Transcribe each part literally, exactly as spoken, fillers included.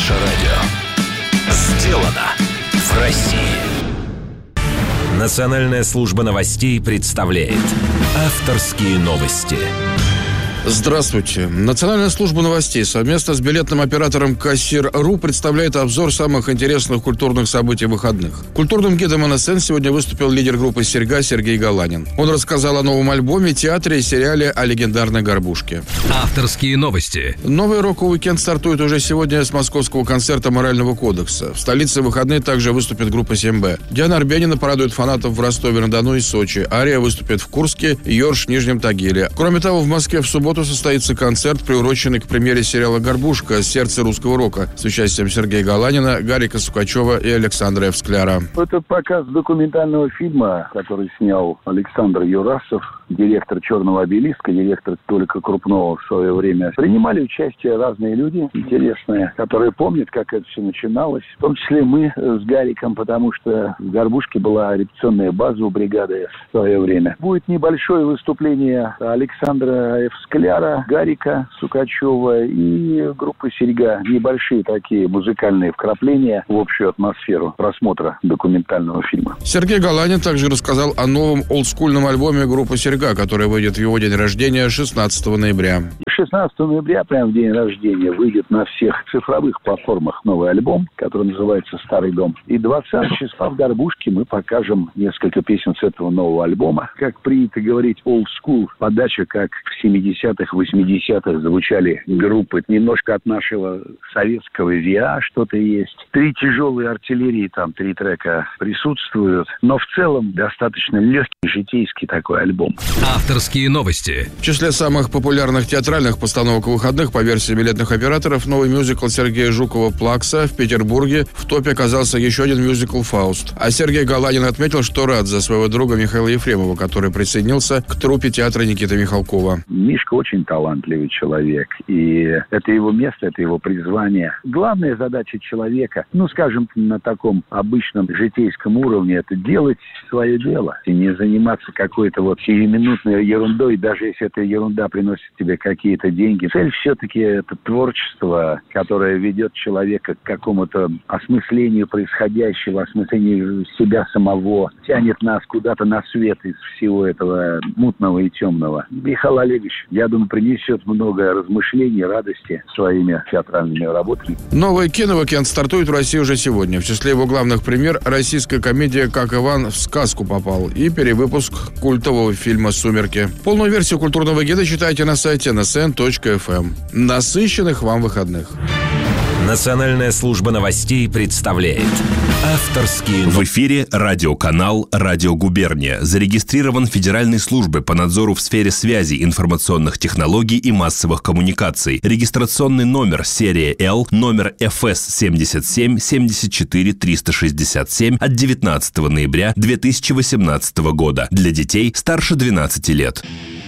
Наше радио. Сделано в России. Национальная служба новостей представляет авторские новости. Здравствуйте. Национальная служба новостей совместно с билетным оператором Кассир.ру представляет обзор самых интересных культурных событий выходных. Культурным гидом эн эс эн сегодня выступил лидер группы «Серьга» Сергей Галанин. Он рассказал о новом альбоме, театре и сериале о легендарной «Горбушке». Авторские новости. Новый рок-уикенд стартует уже сегодня с московского концерта «Морального кодекса». В столице в выходные также выступит группа семь бэ. Диана Арбенина порадует фанатов в Ростове-на-Дону и Сочи. Ария выступит в Курске, Йорш в Нижнем Тагиле. Кроме того, в Москве в субботу состоится концерт, приуроченный к премьере сериала «Горбушка. Сердце русского рока» с участием Сергея Галанина, Гарика Сукачева и Александра Евскляра. Это показ документального фильма, который снял Александр Юрасов, директор «Черного обелиска», директор «Толика Крупного» в свое время. Принимали участие разные люди интересные, которые помнят, как это все начиналось. В том числе мы с Гариком, потому что в «Горбушке» была репетиционная база у бригады в свое время. Будет небольшое выступление Александра Евскляра, Гарика Сукачева и группы «Серьга». Небольшие такие музыкальные вкрапления в общую атмосферу просмотра документального фильма. Сергей Галанин также рассказал о новом олдскульном альбоме группы «Серьга», который выйдет в его день рождения шестнадцатого ноября. шестнадцатого ноября, прямо в день рождения, выйдет на всех цифровых платформах новый альбом, который называется «Старый дом». И двадцатого числа в «Горбушке» мы покажем несколько песен с этого нового альбома. Как принято говорить, old school подача, как в семидесятых, восьмидесятых звучали группы. Немножко от нашего советского ви а что-то есть. Три тяжелые артиллерии, там три трека присутствуют. Но в целом достаточно легкий, житейский такой альбом. Авторские новости. В числе самых популярных театральных постановок выходных по версии билетных операторов новый мюзикл Сергея Жукова «Плакса». В Петербурге в топе оказался еще один мюзикл «Фауст». А Сергей Галанин отметил, что рад за своего друга Михаила Ефремова, который присоединился к труппе театра Никиты Михалкова. Мишка очень талантливый человек, и это его место, это его призвание. Главная задача человека, ну, скажем, на таком обычном житейском уровне, это делать свое дело и не заниматься какой-то вот сиюминутной ерундой, даже если эта ерунда приносит тебе какие-то деньги. Цель все-таки это творчество, которое ведет человека к какому-то осмыслению происходящего, осмыслению себя самого, тянет нас куда-то на свет из всего этого мутного и темного. Михаил Олегович, я думаю, принесет много размышлений, радости своими театральными работами. Новый киноуикенд стартует в России уже сегодня. В числе его главных премьер российская комедия «Как Иван в сказку попал» и перевыпуск культового фильма «Сумерки». Полную версию культурного гида читайте на сайте эн эс эн точка эф эм. Насыщенных вам выходных. Национальная служба новостей представляет авторские новости. В эфире радиоканал «Радио Губерния». Зарегистрирован Федеральной службой по надзору в сфере связи, информационных технологий и массовых коммуникаций. Регистрационный номер серия Л, номер эф эс семьдесят семь семьдесят четыре триста шестьдесят семь от девятнадцатого ноября две тысячи восемнадцатого года. Для детей старше двенадцати лет.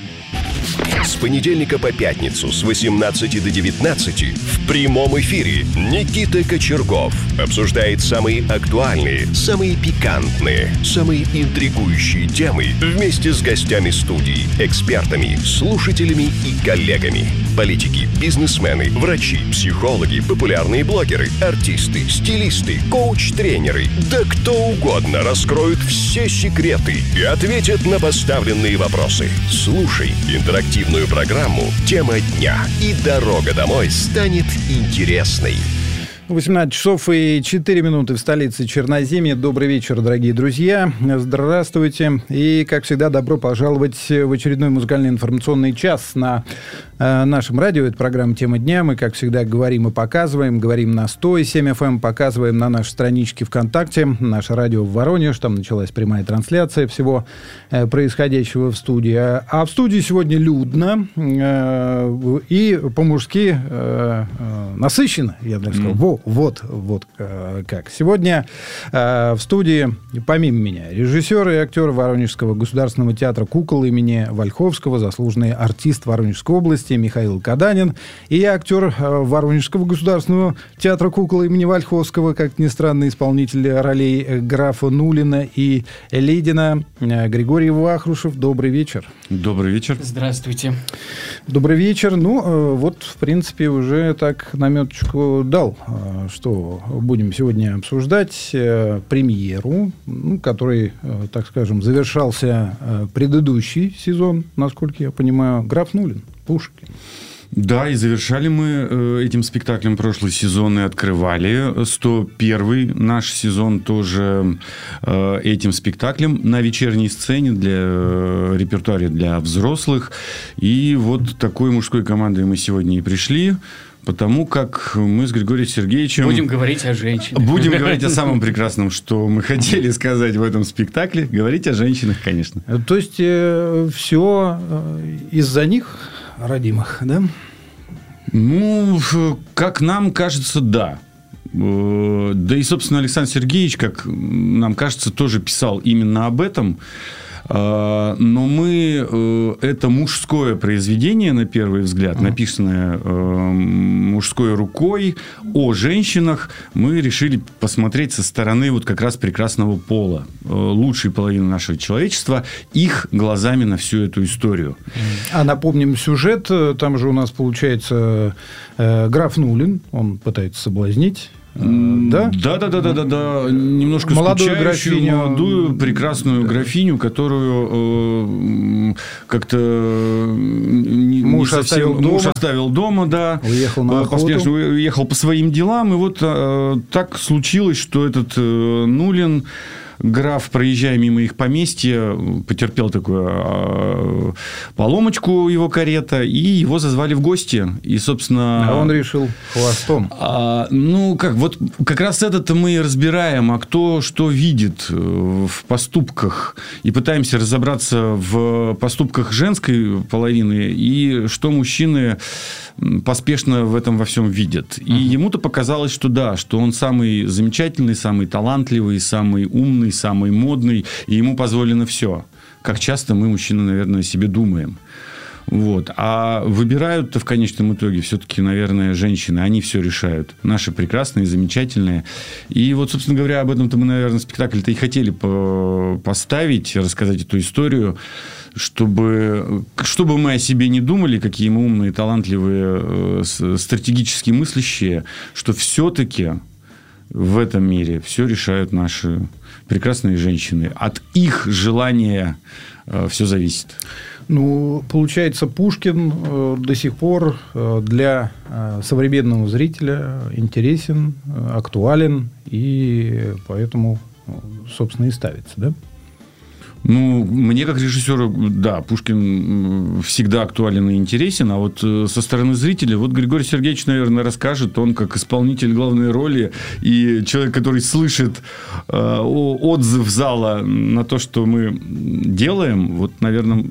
С понедельника по пятницу с восемнадцати до девятнадцати в прямом эфире Никита Кочергов обсуждает самые актуальные, самые пикантные, самые интригующие темы вместе с гостями студии, экспертами, слушателями и коллегами. Политики, бизнесмены, врачи, психологи, популярные блогеры, артисты, стилисты, коуч-тренеры, да кто угодно раскроют все секреты и ответят на поставленные вопросы. Слушай интерактивную программу «Тема дня», и дорога домой станет интересной. восемнадцать часов и четыре минуты в столице Черноземья. Добрый вечер, дорогие друзья. Здравствуйте. И, как всегда, добро пожаловать в очередной музыкальный информационный час на э, нашем радио. Это программа «Тема дня». Мы, как всегда, говорим и показываем. Говорим на сто семь эф эм, показываем на нашей страничке ВКонтакте. Наше радио в Воронеж. Там началась прямая трансляция всего э, происходящего в студии. А в студии сегодня людно э, и по-мужски э, э, насыщенно, я бы так сказал. Mm. Вот, вот э, как. Сегодня э, в студии, помимо меня, режиссер и актер Воронежского государственного театра кукол имени Вольховского, заслуженный артист Воронежской области Михаил Каданин, и актер э, Воронежского государственного театра кукол имени Вольховского, как ни странно, исполнитель ролей графа Нулина и Ледина э, Григорий Вахрушев. Добрый вечер. Добрый вечер. Здравствуйте. Добрый вечер. Ну, э, вот, в принципе, уже так наметочку дал что будем сегодня обсуждать премьеру, ну, который, так скажем, завершался предыдущий сезон, насколько я понимаю, «Граф Нулин», Пушкин. Да, и завершали мы этим спектаклем прошлый сезон и открывали сто первый наш сезон тоже этим спектаклем на вечерней сцене для репертуаре для взрослых. И вот такой мужской командой мы сегодня и пришли. Потому как мы с Григорием Сергеевичем... Будем говорить о женщинах. Будем говорить о самом прекрасном, что мы хотели сказать в этом спектакле. Говорить о женщинах, конечно. То есть, э, все из-за них, родимых, да? Ну, как нам кажется, да. Да и, собственно, Александр Сергеевич, как нам кажется, тоже писал именно об этом. Но мы, это мужское произведение, на первый взгляд, mm-hmm. написанное мужской рукой о женщинах, мы решили посмотреть со стороны вот как раз прекрасного пола, лучшей половины нашего человечества, их глазами на всю эту историю. А напомним сюжет, там же у нас получается граф Нулин, он пытается соблазнить. Да? Да, да, да, да, да, да. Немножко молодую скучающую, графиню, молодую, прекрасную графиню, которую э, как-то не, муж, не совсем, оставил муж дома. оставил дома, да. Уехал на охоту. Поспешно уехал по своим делам. И вот э, так случилось, что этот э, Нулин, граф, проезжая мимо их поместья, потерпел такую а, поломочку его карета, и его зазвали в гости. И, собственно... А он решил хвостом. А, ну, как, вот как раз это-то мы и разбираем, а кто что видит в поступках. И пытаемся разобраться в поступках женской половины, и что мужчины поспешно в этом во всем видят. И uh-huh. ему-то показалось, что да, что он самый замечательный, самый талантливый, самый умный, самый модный, и ему позволено все. Как часто мы, мужчины, наверное, о себе думаем. Вот. А выбирают-то в конечном итоге все-таки, наверное, женщины. Они все решают. Наши прекрасные, замечательные. И вот, собственно говоря, об этом-то мы, наверное, спектакль-то и хотели поставить, рассказать эту историю, чтобы, чтобы мы о себе не думали, какие мы умные, талантливые, стратегически мыслящие, что все-таки в этом мире все решают наши прекрасные женщины. От их желания все зависит. Ну, получается, Пушкин э, до сих пор э, для э, современного зрителя интересен, э, актуален, и поэтому, собственно, и ставится, да? Ну, мне как режиссеру, да, Пушкин всегда актуален и интересен, а вот со стороны зрителя, вот Григорий Сергеевич, наверное, расскажет, он как исполнитель главной роли и человек, который слышит э, отзыв зала на то, что мы делаем, вот, наверное,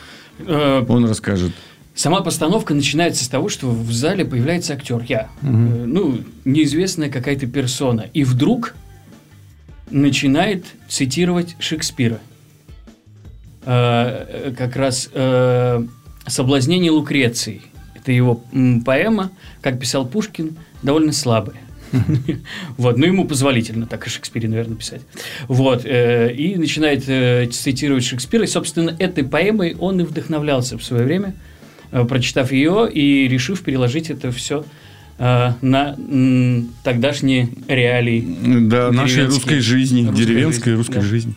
он расскажет. Сама постановка начинается с того, что в зале появляется актер, я, угу. э, ну, неизвестная какая-то персона, и вдруг начинает цитировать Шекспира. Э, как раз э, «Соблазнение Лукреции». Это его м, поэма, как писал Пушкин, довольно слабая. Вот, ну, ему позволительно так о Шекспире, наверное, писать. Вот, э, и начинает э, цитировать Шекспира. И, собственно, этой поэмой он и вдохновлялся в свое время, э, прочитав ее и решив переложить это все э, на м, тогдашние реалии. Да, нашей русской жизни, русской деревенской жизни, русской да. жизни.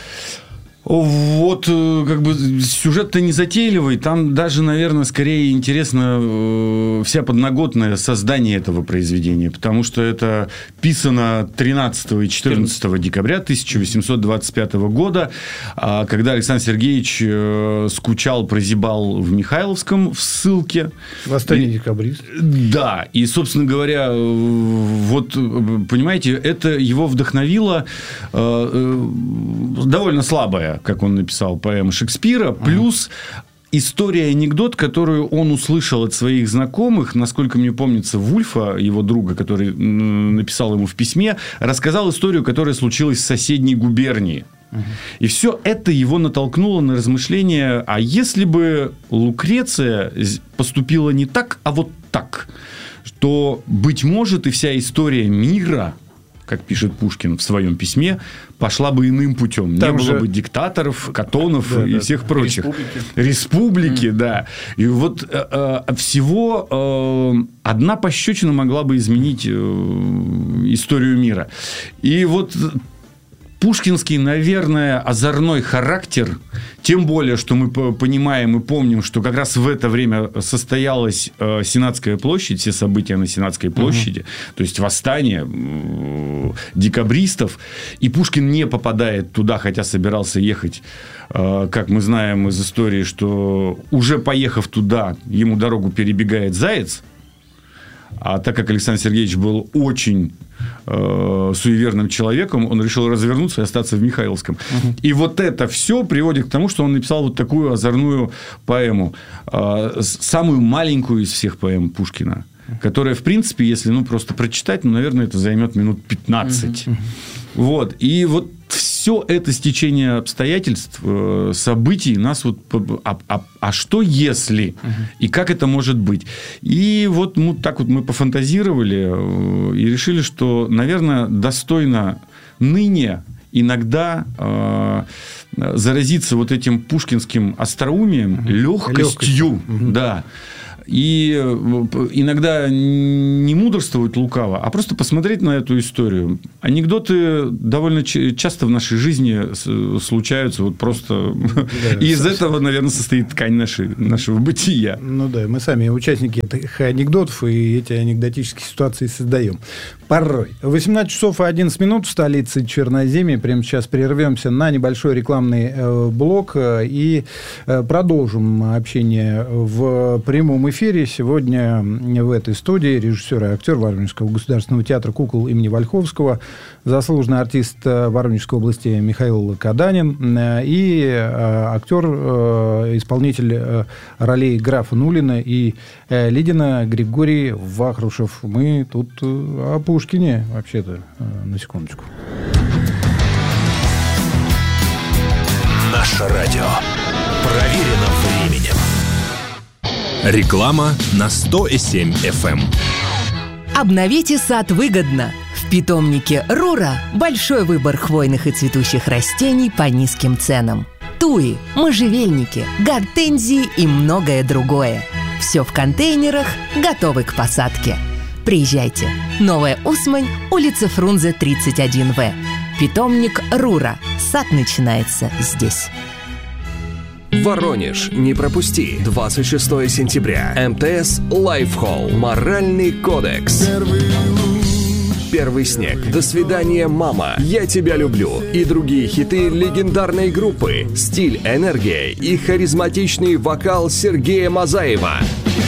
Вот, как бы, сюжет-то не затейливый, там даже, наверное, скорее интересно вся подноготная создание этого произведения, потому что это писано тринадцатого и четырнадцатого декабря тысяча восемьсот двадцать пятого года, когда Александр Сергеевич скучал, прозябал в Михайловском в ссылке. Восстание декабристов. Да, и, собственно говоря, вот, понимаете, это его вдохновило довольно слабое, как он написал, поэму Шекспира, плюс история-анекдот, которую он услышал от своих знакомых, насколько мне помнится, Вульфа, его друга, который написал ему в письме, рассказал историю, которая случилась в соседней губернии. Uh-huh. И все это его натолкнуло на размышления, а если бы Лукреция поступила не так, а вот так, то, быть может, и вся история мира как пишет Пушкин в своем письме, пошла бы иным путем. Там Не же... было бы диктаторов, Катонов да, и да, всех прочих. Республики. Республики, mm. да. И вот э, э, всего э, одна пощечина могла бы изменить э, историю мира. И вот пушкинский, наверное, озорной характер, тем более, что мы понимаем и помним, что как раз в это время состоялась э, Сенатская площадь, все события на Сенатской площади, uh-huh. то есть восстание э, декабристов, и Пушкин не попадает туда, хотя собирался ехать, э, как мы знаем из истории, что уже поехав туда, ему дорогу перебегает заяц, а так как Александр Сергеевич был очень э, суеверным человеком, он решил развернуться и остаться в Михайловском. Uh-huh. И вот это все приводит к тому, что он написал вот такую озорную поэму. Э, самую маленькую из всех поэм Пушкина, uh-huh. которая, в принципе, если ну, просто прочитать, ну, наверное, это займет минут пятнадцать. Uh-huh. Вот. И вот все это стечение обстоятельств, событий нас вот... А, а, а что если? Uh-huh. И как это может быть? И вот ну, так вот мы пофантазировали и решили, что, наверное, достойно ныне иногда э, заразиться вот этим пушкинским остроумием, uh-huh. легкостью. Uh-huh. Да. И иногда не мудрствовать лукаво, а просто посмотреть на эту историю. Анекдоты довольно часто в нашей жизни случаются вот просто... Да, и из этого, наверное, состоит ткань нашей, нашего бытия. Ну да, мы сами участники этих анекдотов, и эти анекдотические ситуации создаем. Порой. восемнадцать часов и одиннадцать минут в столице Черноземья. Прямо сейчас прервемся на небольшой рекламный блок и продолжим общение в прямом эфире. Сегодня в этой студии режиссер и актер Воронежского государственного театра кукол имени Вольховского, заслуженный артист Воронежской области Михаил Каданин и актер, исполнитель ролей графа Нулина и Лидина Григорий Вахрушев. Мы тут о Пушкине, вообще-то, на секундочку. Наше радио проверено временем. Реклама на сто семь эф эм. Обновите сад выгодно. В питомнике «Рура» большой выбор хвойных и цветущих растений по низким ценам. Туи, можжевельники, гортензии и многое другое. Все в контейнерах, готовы к посадке. Приезжайте. Новая Усмань, улица Фрунзе, тридцать один вэ. Питомник «Рура». Сад начинается здесь. Воронеж, не пропусти. двадцать шестого сентября. эм тэ эс Лайфхолл. Моральный кодекс. Первый, Первый снег. До свидания, мама. Я тебя люблю. И другие хиты легендарной группы. Стиль, энергия и харизматичный вокал Сергея Мазаева.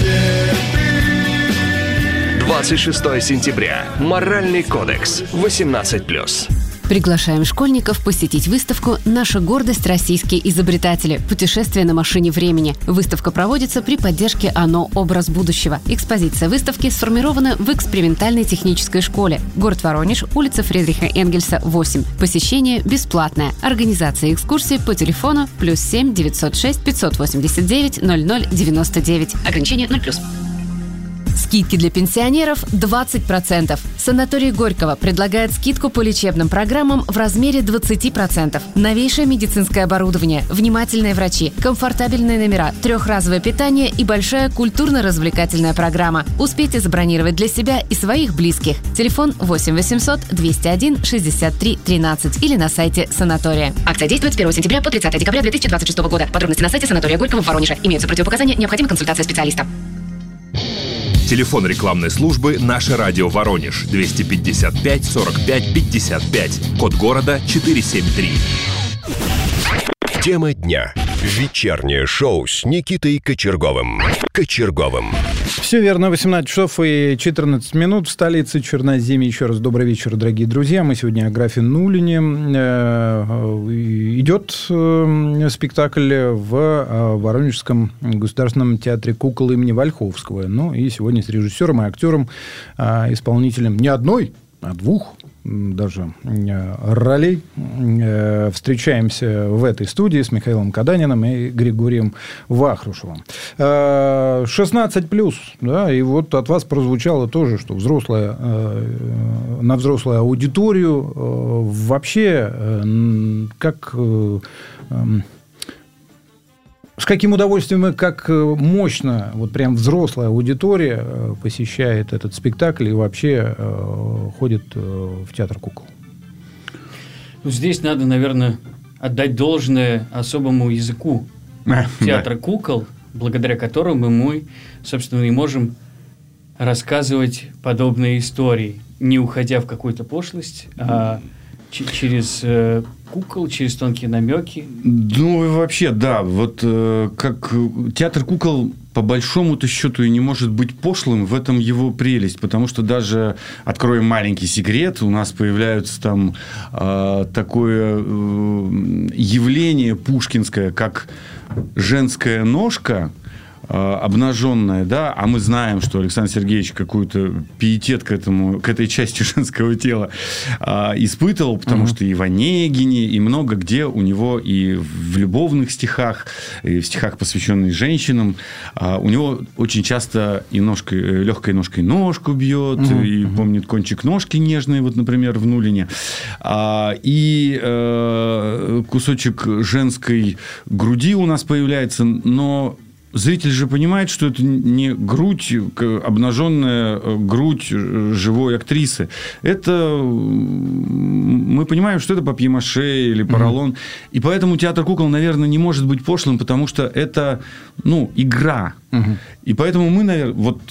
двадцать шестого сентября. Моральный кодекс. восемнадцать плюс. Приглашаем школьников посетить выставку «Наша гордость. Российские изобретатели. Путешествие на машине времени». Выставка проводится при поддержке ОНО «Образ будущего». Экспозиция выставки сформирована в экспериментальной технической школе. Город Воронеж, улица Фридриха Энгельса, восемь. Посещение бесплатное. Организация экскурсии по телефону плюс семь девятьсот шесть пятьсот восемьдесят девять ноль ноль девяносто девять. Ограничение ноль плюс. Скидки для пенсионеров двадцать процентов. Санаторий Горького предлагает скидку по лечебным программам в размере двадцать процентов. Новейшее медицинское оборудование, внимательные врачи, комфортабельные номера, трехразовое питание и большая культурно-развлекательная программа. Успейте забронировать для себя и своих близких. Телефон восемь восемьсот двести один шестьдесят три тринадцать или на сайте санатория. Акция действует с первого сентября по тридцатое декабря две тысячи двадцать шестого года. Подробности на сайте санатория Горького в Воронеже. Имеются противопоказания, необходима консультация специалиста. Телефон рекламной службы «Наше радио Воронеж» двести пятьдесят пять сорок пять пятьдесят пять. Код города четыреста семьдесят три. Тема дня. Вечернее шоу с Никитой Кочерговым. Кочерговым. Все верно. восемнадцать часов и четырнадцать минут в столице Черноземья. Еще раз добрый вечер, дорогие друзья. Мы сегодня о графе Нулине. Идет спектакль в Воронежском государственном театре кукол имени Вольховского. Ну и сегодня с режиссером и актером, исполнителем не одной, а двух даже ролей. Встречаемся в этой студии с Михаилом Каданиным и Григорием Вахрушевым. шестнадцать плюс, да, и вот от вас прозвучало тоже, что взрослая, на взрослую аудиторию вообще как... С каким удовольствием и как мощно вот прям взрослая аудитория посещает этот спектакль и вообще э, ходит э, в театр кукол? Ну, здесь надо, наверное, отдать должное особому языку театра кукол, благодаря которому мы, собственно, и можем рассказывать подобные истории, не уходя в какую-то пошлость, а ч- через... Э, кукол, через тонкие намеки. Ну, и вообще, да. Вот э, как театр кукол, по большому-то счету, и не может быть пошлым, в этом его прелесть. Потому что даже, откроем маленький секрет, у нас появляется там э, такое э, явление пушкинское, как женская ножка, обнаженная, да, а мы знаем, что Александр Сергеевич какой-то пиетет к этому, к этой части женского тела а, испытывал, потому uh-huh. что и в Онегине, и много где у него и в любовных стихах, и в стихах, посвященных женщинам, а, у него очень часто и ножкой, легкой ножкой ножку бьет, uh-huh. и помнит кончик ножки нежный, вот, например, в Нулине, а, и а, кусочек женской груди у нас появляется, но зритель же понимает, что это не грудь, обнаженная грудь живой актрисы. Это мы понимаем, что это папье-маше или поролон. Mm-hmm. И поэтому театр кукол, наверное, не может быть пошлым, потому что это, ну, игра. Mm-hmm. И поэтому мы, наверное, вот